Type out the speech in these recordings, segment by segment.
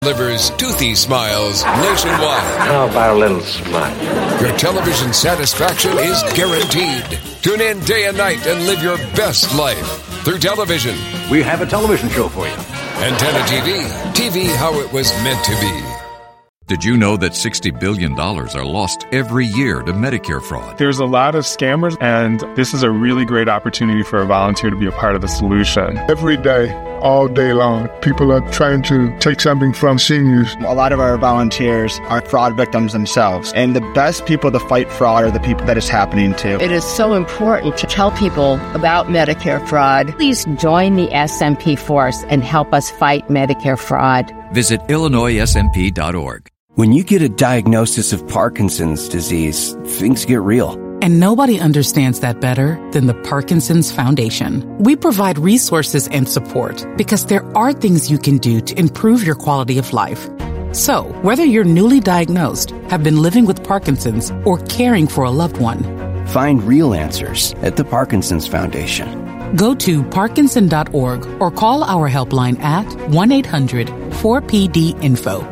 delivers toothy smiles nationwide. How about a little smile? Your television satisfaction is guaranteed. Tune in day and night and live your best life through television. We have a television show for you. Antenna TV. TV how it was meant to be. Did you know that $60 billion are lost every year to Medicare fraud? There's a lot of scammers, and this is a really great opportunity for a volunteer to be a part of the solution. Every day, all day long, people are trying to take something from seniors. A lot of our volunteers are fraud victims themselves, and the best people to fight fraud are the people that it's happening to. It is so important to tell people about Medicare fraud. Please join the SMP force and help us fight Medicare fraud. Visit IllinoisSMP.org. When you get a diagnosis of Parkinson's disease, things get real. And nobody understands that better than the Parkinson's Foundation. We provide resources and support because there are things you can do to improve your quality of life. So, whether you're newly diagnosed, have been living with Parkinson's, or caring for a loved one, find real answers at the Parkinson's Foundation. Go to Parkinson.org or call our helpline at 1-800-4PD-INFO.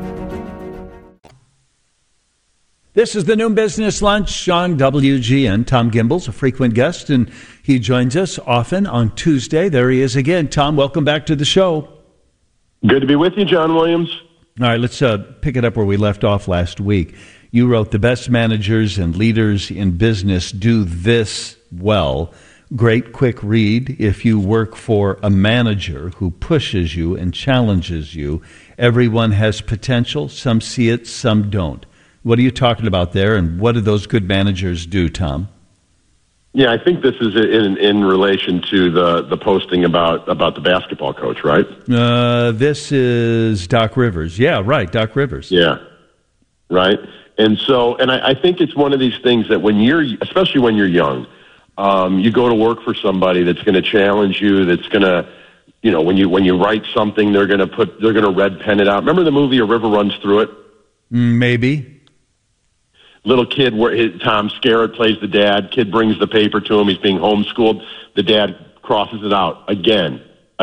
This is the Noon Business Lunch on WGN. Tom Gimbel's a frequent guest, and he joins us often on Tuesday. There he is again. Tom, welcome back to the show. Good to be with you, John Williams. All right, let's pick it up where we left off last week. You wrote, "The best managers and leaders in business do this well." Great quick read. If you work for a manager who pushes you and challenges you, everyone has potential. Some see it, some don't. What are you talking about there, and what do those good managers do, Tom? Yeah, I think this is in relation to the posting about the basketball coach, right? This is Doc Rivers. Yeah, right, Doc Rivers. Yeah, right. And so, I think it's one of these things that especially when you're young, you go to work for somebody that's going to challenge you, that's going to, when you write something, they're going to red pen it out. Remember the movie A River Runs Through It? Maybe. Little kid, Tom Skerritt plays the dad. Kid brings the paper to him. He's being homeschooled. The dad crosses it out again.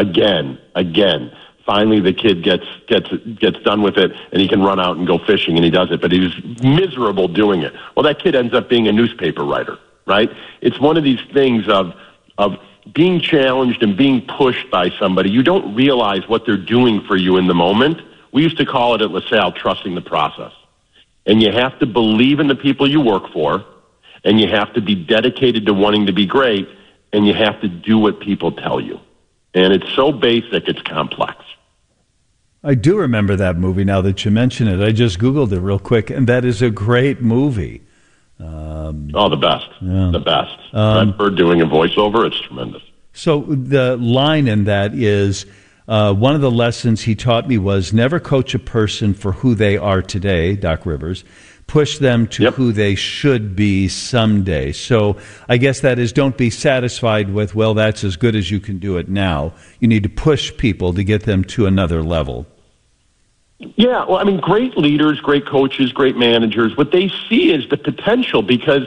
Finally, the kid gets done with it, and he can run out and go fishing, and he does it. But he was miserable doing it. Well, that kid ends up being a newspaper writer, right? It's one of these things of being challenged and being pushed by somebody. You don't realize what they're doing for you in the moment. We used to call it at LaSalle trusting the process. And you have to believe in the people you work for, and you have to be dedicated to wanting to be great, and you have to do what people tell you. And it's so basic, it's complex. I do remember that movie now that you mention it. I just Googled it real quick, and that is a great movie. The best. Yeah. The best. Brent Bird doing a voiceover, it's tremendous. So the line in that is, one of the lessons he taught me was never coach a person for who they are today, Doc Rivers. Push them to who they should be someday. So I guess that is, don't be satisfied with, well, that's as good as you can do it now. You need to push people to get them to another level. Yeah, well, great leaders, great coaches, great managers, what they see is the potential because,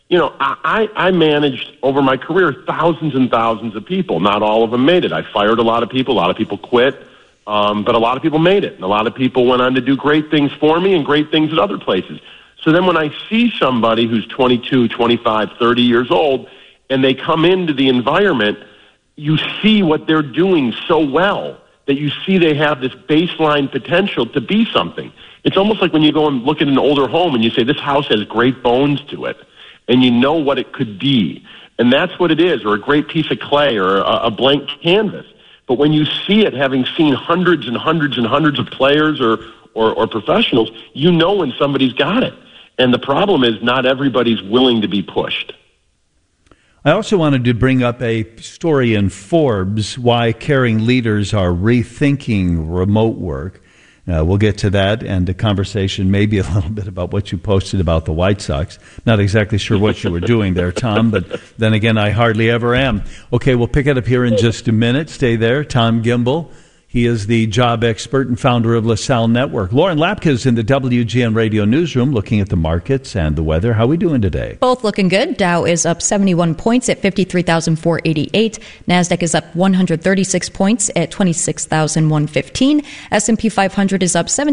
I managed over my career thousands and thousands of people. Not all of them made it. I fired a lot of people quit, but a lot of people made it. And a lot of people went on to do great things for me and great things at other places. So then when I see somebody who's 22, 25, 30 years old, and they come into the environment, you see what they're doing so well that you see they have this baseline potential to be something. It's almost like when you go and look at an older home and you say, this house has great bones to it. And you know what it could be. And that's what it is, or a great piece of clay or a blank canvas. But when you see it, having seen hundreds and hundreds and hundreds of players or professionals, you know when somebody's got it. And the problem is not everybody's willing to be pushed. I also wanted to bring up a story in Forbes, why caring leaders are rethinking remote work. We'll get to that and a conversation maybe a little bit about what you posted about the White Sox. Not exactly sure what you were doing there, Tom, but then again, I hardly ever am. Okay, we'll pick it up here in just a minute. Stay there. Tom Gimbel. He is the job expert and founder of LaSalle Network. Lauren Lapka is in the WGN Radio Newsroom looking at the markets and the weather. How are we doing today? Both looking good. Dow is up 71 points at 53,488. NASDAQ is up 136 points at 26,115. S&P 500 is up 17